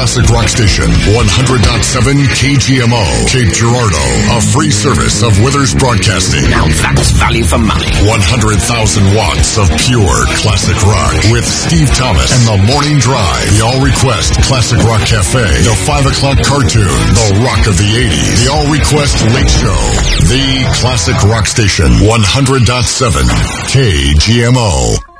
classic rock station, 100.7 KGMO, Cape Girardeau, a free service of Withers Broadcasting. Now that's value for money. 100,000 watts of pure classic rock with Steve Thomas and the Morning Drive. The All Request Classic Rock Cafe. The 5 o'clock cartoon. The Rock of the 80s. The All Request Late Show. The classic rock station, 100.7 KGMO.